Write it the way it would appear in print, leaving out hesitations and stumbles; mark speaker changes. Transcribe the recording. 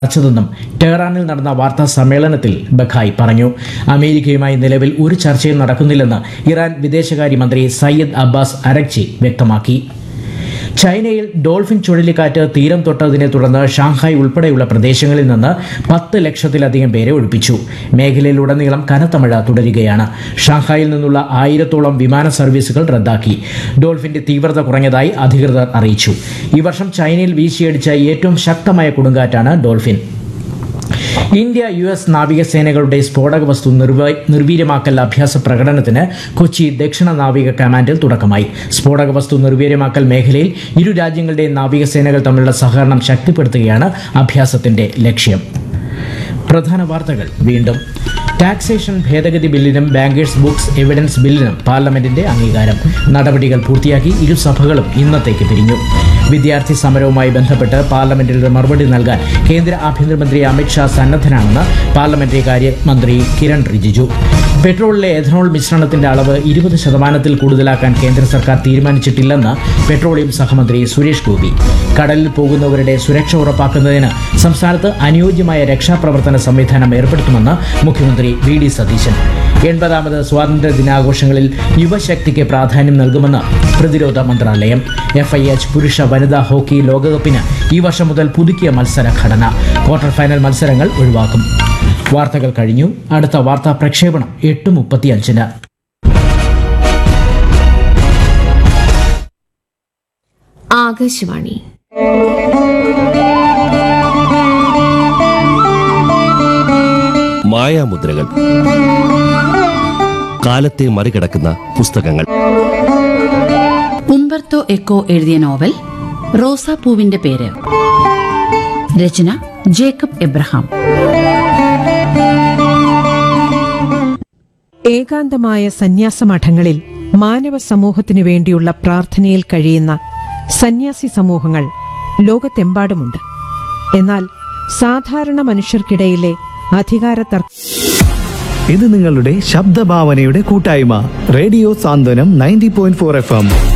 Speaker 1: അടച്ചതെന്നും ടെഹ്റാനിൽ നടന്ന വാർത്താ സമ്മേളനത്തിൽ ബഖായ് പറഞ്ഞു. അമേരിക്കയുമായി നിലവിൽ ഒരു ചർച്ചയും നടക്കുന്നില്ലെന്ന് ഇറാൻ വിദേശകാര്യമന്ത്രി സയ്യിദ് അബ്ബാസ് അരഗ്ചി വ്യക്തമാക്കി. ചൈനയിൽ ഡോൾഫിൻ ചുഴലിക്കാറ്റ് തീരം തൊട്ടതിനെ തുടർന്ന് ഷാങ്ഹായ് ഉൾപ്പെടെയുള്ള പ്രദേശങ്ങളിൽ നിന്ന് 10 ലക്ഷത്തിലധികം പേരെ ഒഴിപ്പിച്ചു. മേഖലയിലുടനീളം കനത്ത മഴ തുടരുകയാണ്. ഷാങ്ഹായിൽ നിന്നുള്ള 1000-ഓളം വിമാന സർവീസുകൾ റദ്ദാക്കി. ഡോൾഫിന്റെ തീവ്രത കുറഞ്ഞതായി അധികൃതർ അറിയിച്ചു. ഈ വർഷം ചൈനയിൽ വീശിയടിച്ച ഏറ്റവും ശക്തമായ കൊടുങ്കാറ്റാണ് ഡോൾഫിൻ. ഇന്ത്യ US നാവികസേനകളുടെ സ്ഫോടക വസ്തു നിർവീര്യമാക്കൽ അഭ്യാസ പ്രകടനത്തിന് കൊച്ചി ദക്ഷിണ നാവിക കമാൻഡിൽ തുടക്കമായി. സ്ഫോടക വസ്തു നിർവീര്യമാക്കൽ മേഖലയിൽ ഇരു രാജ്യങ്ങളുടെയും നാവികസേനകൾ തമ്മിലുള്ള സഹകരണം ശക്തിപ്പെടുത്തുകയാണ് അഭ്യാസത്തിന്റെ ലക്ഷ്യം. പ്രധാന വാർത്തകൾ വീണ്ടും. ടാക്സേഷൻ ഭേദഗതി ബില്ലിനും ബാങ്കേഴ്സ് ബുക്സ് എവിഡൻസ് ബില്ലിനും പാർലമെന്റിന്റെ അംഗീകാരം. നടപടികൾ പൂർത്തിയാക്കി ഇരുസഭകളും ഇന്നത്തേക്ക് പിരിഞ്ഞു. വിദ്യാർത്ഥി സമരവുമായി ബന്ധപ്പെട്ട് പാർലമെന്റിൽ മറുപടി നൽകാൻ കേന്ദ്ര ആഭ്യന്തരമന്ത്രി അമിത്ഷാ സന്നദ്ധനാണെന്ന് പാർലമെന്ററി കാര്യമന്ത്രി കിരൺ റിജിജു. പെട്രോളിലെ എഥനോൾ മിശ്രണത്തിന്റെ അളവ് 20% കൂടുതലാക്കാൻ കേന്ദ്ര സർക്കാർ തീരുമാനിച്ചിട്ടില്ലെന്ന് പെട്രോളിയം സഹമന്ത്രി സുരേഷ് ഗോപി. കടലിൽ പോകുന്നവരുടെ സുരക്ഷ ഉറപ്പാക്കുന്നതിന് സംസ്ഥാനത്ത് അനുയോജ്യമായ രക്ഷാപ്രവർത്തന സംവിധാനം ഏർപ്പെടുത്തുമെന്ന് മുഖ്യമന്ത്രി VD സതീശൻ. 80ാമത് സ്വാതന്ത്ര്യ ദിനാഘോഷങ്ങളിൽ യുവശക്തിക്ക് പ്രാധാന്യം നൽകുമെന്ന് പ്രതിരോധ മന്ത്രാലയം. FIH പുരുഷ വനിതാ ഹോക്കി ലോകകപ്പിന് ഈ വർഷം മുതൽ പുതുക്കിയ മത്സര ഘടന. ക്വാർട്ടർ ഫൈനൽ മത്സരങ്ങൾ ഒഴിവാക്കും. വാർത്തകൾ കഴിഞ്ഞു. അടുത്ത വാർത്താ പ്രക്ഷേപണം 8:35.
Speaker 2: ആകാശവാണി.
Speaker 3: മായാമുദ്രകൾ. കാലത്തെ മറികടക്കുന്ന പുസ്തകങ്ങൾ.
Speaker 4: ഉംബർട്ടോ എക്കോ എഴുതിയ നോവൽ റോസാപ്പൂവിന്റെ പേര്. രചന ജേക്കബ് എബ്രഹാം.
Speaker 5: ഏകാന്തമായ സന്യാസമഠങ്ങളിൽ മാനവ സമൂഹത്തിനു വേണ്ടിയുള്ള പ്രാർത്ഥനയിൽ കഴിയുന്ന സന്യാസി സമൂഹങ്ങൾ ലോകത്തെമ്പാടുമുണ്ട്. എന്നാൽ സാധാരണ മനുഷ്യർക്കിടയിലെ
Speaker 6: ഇത് നിങ്ങളുടെ ശബ്ദഭാവനയുടെ കൂട്ടായ്മ റേഡിയോ സാന്ത്വനം 90.4 FM.